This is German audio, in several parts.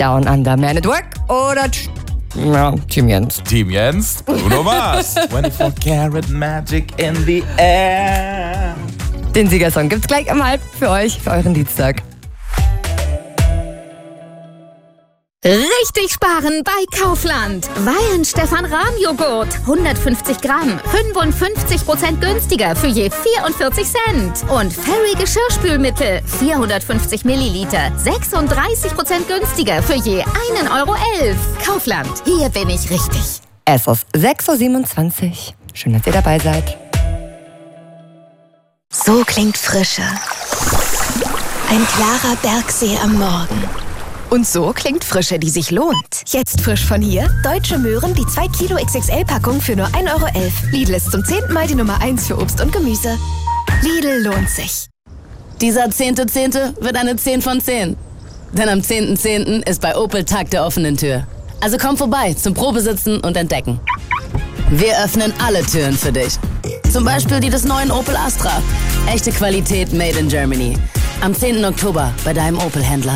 Down Under, Man at Work oder Team Jens. Team Jens, Bruno Mars. 24 Karat Magic in the air. Den Siegersong gibt's gleich um 12 für euch, für euren Dienstag. Richtig sparen bei Kaufland. Weihenstephan-Rahm-Joghurt. 150 Gramm. 55% günstiger für je 44 Cent. Und Fairy Geschirrspülmittel. 450 Milliliter. 36% günstiger für je 1,11 Euro. Kaufland. Hier bin ich richtig. Es ist 6:27 Uhr. Schön, dass ihr dabei seid. So klingt Frische. Ein klarer Bergsee am Morgen. Und so klingt Frische, die sich lohnt. Jetzt frisch von hier. Deutsche Möhren, die 2 Kilo XXL-Packung für nur 1,11 Euro. Lidl ist zum 10. Mal die Nummer 1 für Obst und Gemüse. Lidl lohnt sich. Dieser 10.10. wird eine 10 von 10. Denn am 10.10. ist bei Opel Tag der offenen Tür. Also komm vorbei zum Probesitzen und Entdecken. Wir öffnen alle Türen für dich. Zum Beispiel die des neuen Opel Astra. Echte Qualität made in Germany. Am 10. Oktober bei deinem Opel-Händler.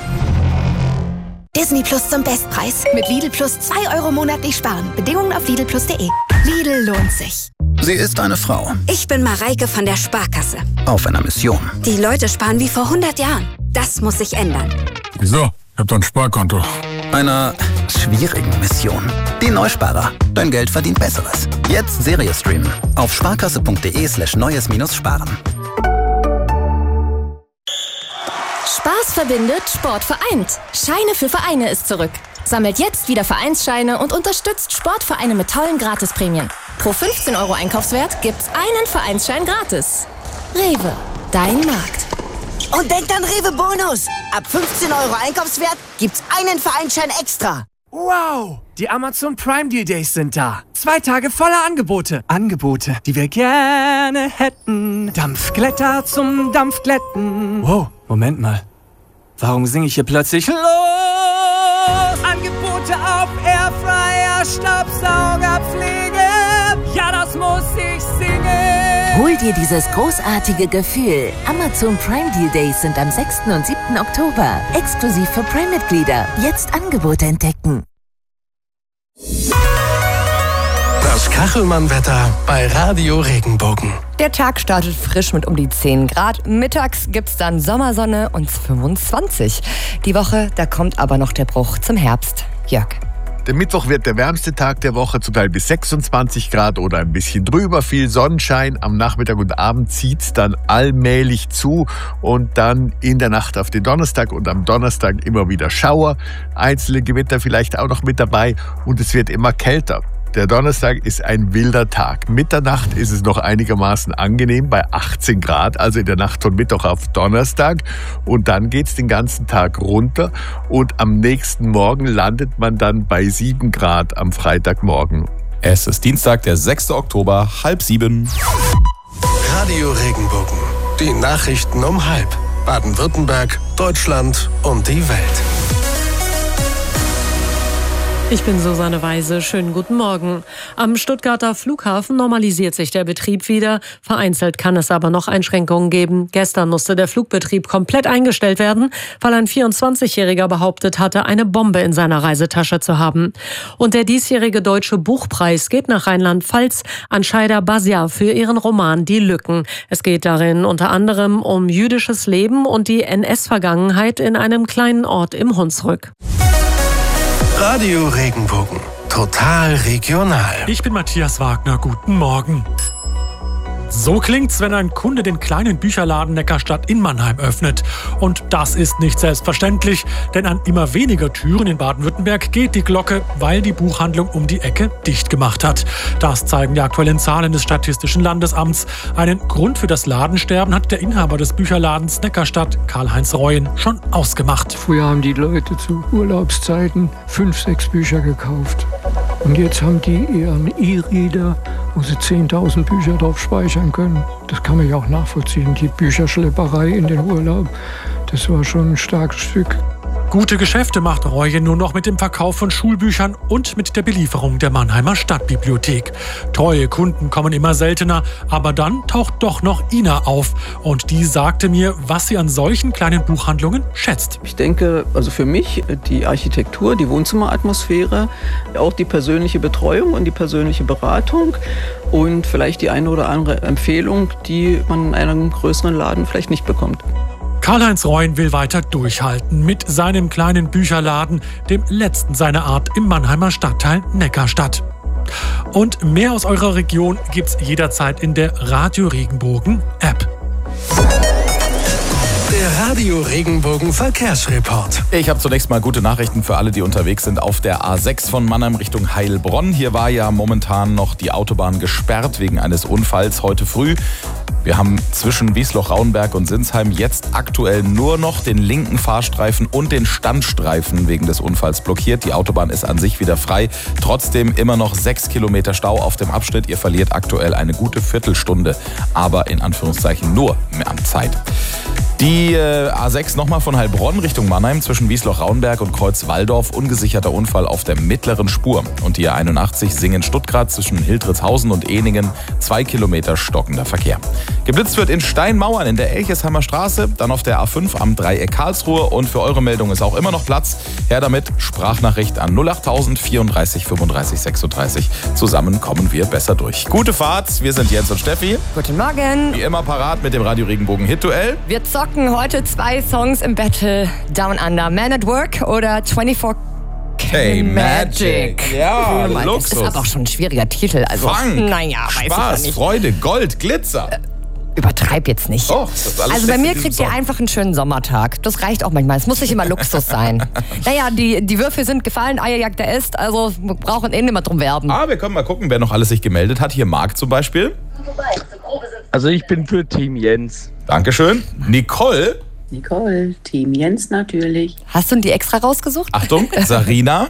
Disney Plus zum Bestpreis. Mit Lidl Plus 2 Euro monatlich sparen. Bedingungen auf lidlplus.de. Lidl lohnt sich. Sie ist eine Frau. Ich bin Mareike von der Sparkasse. Auf einer Mission. Die Leute sparen wie vor 100 Jahren. Das muss sich ändern. Wieso? Ich hab doch ein Sparkonto. Einer schwierigen Mission. Die Neusparer. Dein Geld verdient Besseres. Jetzt Serie streamen. Auf sparkasse.de/neues-sparen. Spaß verbindet, Sport vereint. Scheine für Vereine ist zurück. Sammelt jetzt wieder Vereinsscheine und unterstützt Sportvereine mit tollen Gratisprämien. Pro 15 Euro Einkaufswert gibt's einen Vereinsschein gratis. Rewe, dein Markt. Und denkt an Rewe Bonus. Ab 15 Euro Einkaufswert gibt's einen Vereinsschein extra. Wow, die Amazon Prime Deal Days sind da. 2 Tage voller Angebote. Angebote, die wir gerne hätten. Dampfglätter zum Dampfglätten. Wow, Moment mal. Warum singe ich hier plötzlich los? Angebote auf Airfryer, Staubsaugerpflege. Ja, das muss ich singen. Hol dir dieses großartige Gefühl. Amazon Prime Deal Days sind am 6. und 7. Oktober. Exklusiv für Prime-Mitglieder. Jetzt Angebote entdecken. Das Kachelmann-Wetter bei Radio Regenbogen. Der Tag startet frisch mit um die 10 Grad. Mittags gibt's dann Sommersonne und 25. Die Woche, da kommt aber noch der Bruch zum Herbst. Jörg. Der Mittwoch wird der wärmste Tag der Woche, zum Teil bis 26 Grad oder ein bisschen drüber. Viel Sonnenschein. Am Nachmittag und Abend zieht's dann allmählich zu. Und dann in der Nacht auf den Donnerstag und am Donnerstag immer wieder Schauer. Einzelne Gewitter vielleicht auch noch mit dabei. Und es wird immer kälter. Der Donnerstag ist ein wilder Tag. Mitternacht ist es noch einigermaßen angenehm bei 18 Grad, also in der Nacht von Mittwoch auf Donnerstag. Und dann geht's den ganzen Tag runter und am nächsten Morgen landet man dann bei 7 Grad am Freitagmorgen. Es ist Dienstag, der 6. Oktober, 6:30. Radio Regenbogen. Die Nachrichten um 12:30. Baden-Württemberg, Deutschland und die Welt. Ich bin Susanne Weise. Schönen guten Morgen. Am Stuttgarter Flughafen normalisiert sich der Betrieb wieder. Vereinzelt kann es aber noch Einschränkungen geben. Gestern musste der Flugbetrieb komplett eingestellt werden, weil ein 24-Jähriger behauptet hatte, eine Bombe in seiner Reisetasche zu haben. Und der diesjährige Deutsche Buchpreis geht nach Rheinland-Pfalz an Shaida Basia für ihren Roman Die Lücken. Es geht darin unter anderem um jüdisches Leben und die NS-Vergangenheit in einem kleinen Ort im Hunsrück. Radio Regenbogen. Total regional. Ich bin Matthias Wagner. Guten Morgen. So klingt's, wenn ein Kunde den kleinen Bücherladen Neckarstadt in Mannheim öffnet. Und das ist nicht selbstverständlich, denn an immer weniger Türen in Baden-Württemberg geht die Glocke, weil die Buchhandlung um die Ecke dicht gemacht hat. Das zeigen die aktuellen Zahlen des Statistischen Landesamts. Einen Grund für das Ladensterben hat der Inhaber des Bücherladens Neckarstadt, Karl-Heinz Reuen, schon ausgemacht. Früher haben die Leute zu Urlaubszeiten 5, 6 Bücher gekauft. Und jetzt haben die eher einen E-Reader, wo sie 10.000 Bücher drauf speichern können. Das kann man ja auch nachvollziehen. Die Bücherschlepperei in den Urlaub, das war schon ein starkes Stück. Gute Geschäfte macht Reue nur noch mit dem Verkauf von Schulbüchern und mit der Belieferung der Mannheimer Stadtbibliothek. Treue Kunden kommen immer seltener, aber dann taucht doch noch Ina auf. Und die sagte mir, was sie an solchen kleinen Buchhandlungen schätzt. Ich denke, also für mich die Architektur, die Wohnzimmeratmosphäre, auch die persönliche Betreuung und die persönliche Beratung und vielleicht die eine oder andere Empfehlung, die man in einem größeren Laden vielleicht nicht bekommt. Karl-Heinz Reuen will weiter durchhalten mit seinem kleinen Bücherladen, dem letzten seiner Art im Mannheimer Stadtteil Neckarstadt. Und mehr aus eurer Region gibt's jederzeit in der Radio Regenbogen App. Der Radio Regenbogen Verkehrsreport. Ich habe zunächst mal gute Nachrichten für alle, die unterwegs sind auf der A6 von Mannheim Richtung Heilbronn. Hier war ja momentan noch die Autobahn gesperrt wegen eines Unfalls heute früh. Wir haben zwischen Wiesloch-Rauenberg und Sinsheim jetzt aktuell nur noch den linken Fahrstreifen und den Standstreifen wegen des Unfalls blockiert. Die Autobahn ist an sich wieder frei. Trotzdem immer noch 6 Kilometer Stau auf dem Abschnitt. Ihr verliert aktuell eine gute Viertelstunde, aber in Anführungszeichen nur mehr an Zeit. Die A6 nochmal von Heilbronn Richtung Mannheim zwischen Wiesloch-Rauenberg und Kreuz-Walldorf. Ungesicherter Unfall auf der mittleren Spur. Und die A81 Singen-Stuttgart zwischen Hildritzhausen und Ehningen. 2 Kilometer stockender Verkehr. Geblitzt wird in Steinmauern in der Elchesheimer Straße, dann auf der A5 am Dreieck Karlsruhe. Und für eure Meldung ist auch immer noch Platz. Her damit, Sprachnachricht an 08000 34 35 36. Zusammen kommen wir besser durch. Gute Fahrt, wir sind Jens und Steffi. Guten Morgen. Wie immer parat mit dem Radio Regenbogen Hit-Duell. Wir zocken heute 2 Songs im Battle. Down Under, Man at Work oder 24K Magic. Ja, Luxus. Das ist aber auch schon ein schwieriger Titel. Also, Funk, naja, weiß Spaß, ich nicht. Freude, Gold, Glitzer. Übertreib jetzt nicht. Oh, das ist alles also bei Text mir in diesem kriegt ihr Song. einfach einen schönen Sommertag. Das reicht auch manchmal. Es muss nicht immer Luxus sein. Naja, die Würfel sind gefallen, Eierjagd der ist. Also wir brauchen eh nicht mehr drum werben. Wir können mal gucken, wer noch alles sich gemeldet hat. Hier Marc zum Beispiel. Also ich bin für Team Jens. Dankeschön. Nicole. Nicole, Team Jens natürlich. Hast du die extra rausgesucht? Achtung, Sarina.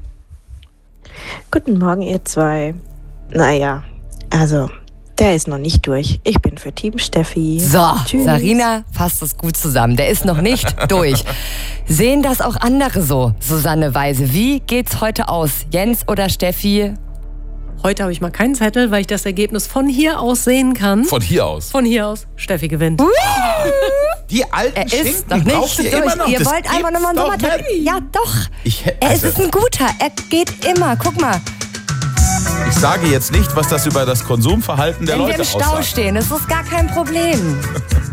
Guten Morgen, ihr zwei. Naja, also, der ist noch nicht durch. Ich bin für Team Steffi. So, Tschüss. Sarina fasst es gut zusammen. Der ist noch nicht durch. Sehen das auch andere so, Susanne Weise? Wie geht's heute aus? Jens oder Steffi? Heute habe ich mal keinen Zettel, weil ich das Ergebnis von hier aus sehen kann. Von hier aus? Von hier aus. Steffi gewinnt. Die alten Er ist Schinken noch nicht braucht ihr durch. immer noch. Ihr Das wollt einfach gibt's nochmal einen doch Sommertag. nicht. Ja, doch. Also, Es ist ein guter. Er geht immer. Guck mal. ich sage jetzt nicht, was das über das Konsumverhalten der Wenn wir Leute im Stau aussagt. stehen, ist das gar kein Problem.